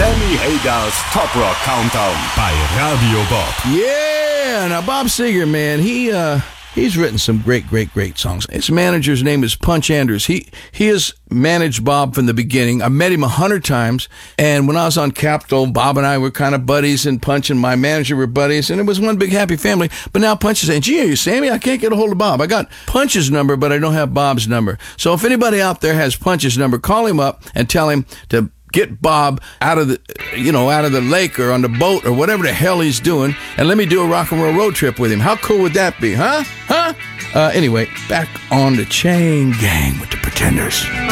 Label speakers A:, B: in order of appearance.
A: Sammy Hagar's Top Rock Countdown bei Radio Bob.
B: Yeah, now Bob Seger, man, he's written some great songs. His manager's name is Punch Andrews. He has managed Bob from the beginning. I met him 100 times, and when I was on Capitol, Bob and I were kind of buddies, and Punch and my manager were buddies, and it was one big happy family. But now Punch is saying, gee, are you Sammy? I can't get a hold of Bob. I got Punch's number, but I don't have Bob's number. So if anybody out there has Punch's number, call him up and tell him to get Bob out of the lake or on the boat or whatever the hell he's doing, and let me do a rock and roll road trip with him. How cool would that be, huh? Anyway, back on the Chain Gang with the Pretenders.